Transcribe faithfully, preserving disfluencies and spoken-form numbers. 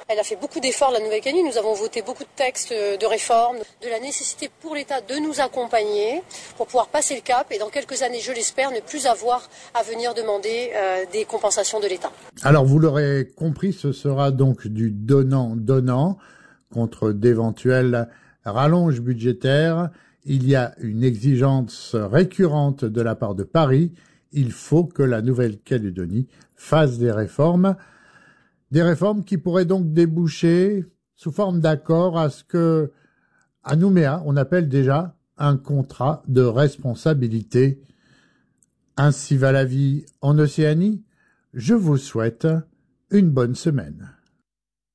Elle a fait beaucoup d'efforts, la Nouvelle-Calédonie. Nous avons voté beaucoup de textes de réforme, de la nécessité pour l'État de nous accompagner pour pouvoir passer le cap et dans quelques années, je l'espère, ne plus avoir à venir demander euh, des compensations de l'État. Alors, vous l'aurez compris, ce sera donc du donnant-donnant contre d'éventuelles rallonges budgétaires. Il y a une exigence récurrente de la part de Paris. Il faut que la Nouvelle-Calédonie fasse des réformes. Des réformes qui pourraient donc déboucher sous forme d'accord à ce que, à Nouméa, on appelle déjà un contrat de responsabilité. Ainsi va la vie en Océanie. Je vous souhaite une bonne semaine.